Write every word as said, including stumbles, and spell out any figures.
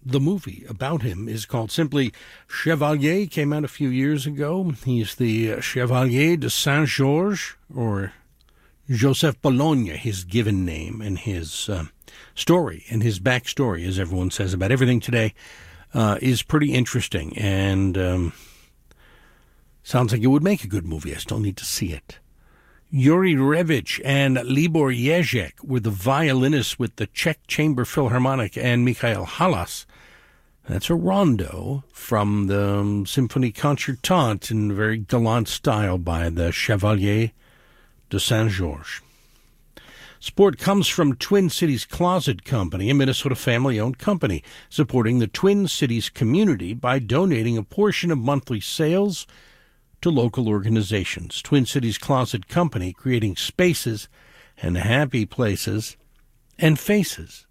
the movie about him is called simply Chevalier. Came out a few years ago. He's the Chevalier de Saint-Georges, or Joseph Bologna, his given name, and his uh, story and his backstory, as everyone says about everything today, uh, is pretty interesting, and um, sounds like it would make a good movie. I still need to see it. Yuri Revich and Libor Jezek were the violinists with the Czech Chamber Philharmonic, and Mikhail Halas. That's a rondo from the um, Symphonie Concertante in very gallant style by the Chevalier de Saint-Georges. Support comes from Twin Cities Closet Company, a Minnesota family-owned company, supporting the Twin Cities community by donating a portion of monthly sales to local organizations. Twin Cities Closet Company, creating spaces and happy places and faces.